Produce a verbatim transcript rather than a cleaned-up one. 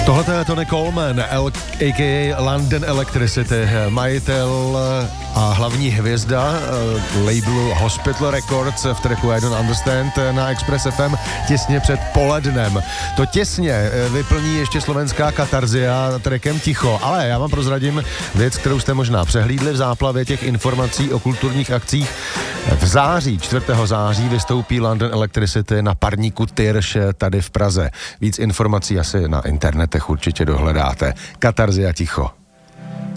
Tohle je Tony Coleman, L- a k a. London Electricity, majitel a hlavní hvězda uh, labelu Hospital Records v tracku I Don't Understand na Express F M těsně před polednem. To těsně vyplní ještě slovenská Katarzia trackem Ticho, ale já vám prozradím věc, kterou jste možná přehlídli v záplavě těch informací o kulturních akcích. V září, čtvrtého září vystoupí London Electricity na parníku Tyrš tady v Praze. Víc informací asi na internetech určitě dohledáte. Katarzia Ticho.